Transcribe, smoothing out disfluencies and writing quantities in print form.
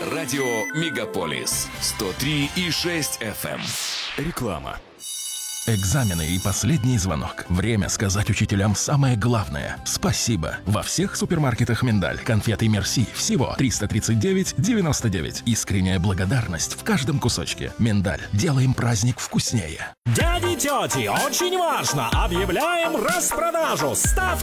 Радио Мегаполис 103,6 FM. Реклама. Экзамены и последний звонок. Время сказать учителям самое главное. Спасибо. Во всех супермаркетах «Миндаль». Конфеты «Мерси» всего 339,99. Искренняя благодарность в каждом кусочке. «Миндаль». Делаем праздник вкуснее. Дяди и тети, очень важно! Объявляем распродажу! Ставьте